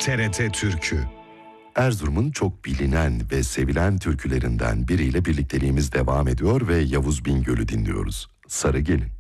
TRT Türkü. Erzurum'un çok bilinen ve sevilen türkülerinden biriyle birlikteliğimiz devam ediyor ve Yavuz Bingöl'ü dinliyoruz. Sarı Gelin.